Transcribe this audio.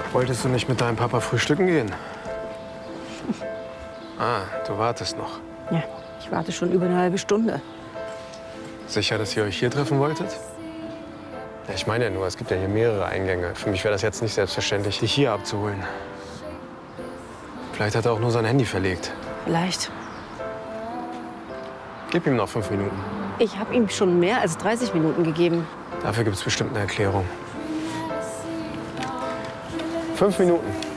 Wolltest du nicht mit deinem Papa frühstücken gehen? Ah, du wartest noch. Ja, ich warte schon über eine halbe Stunde. Sicher, dass ihr euch hier treffen wolltet? Ja, ich meine ja nur, es gibt ja hier mehrere Eingänge. Für mich wäre das jetzt nicht selbstverständlich, dich hier abzuholen. Vielleicht hat er auch nur sein Handy verlegt. Vielleicht. Gib ihm noch 5 Minuten. Ich habe ihm schon mehr als 30 Minuten gegeben. Dafür gibt es bestimmt eine Erklärung. 5 Minuten.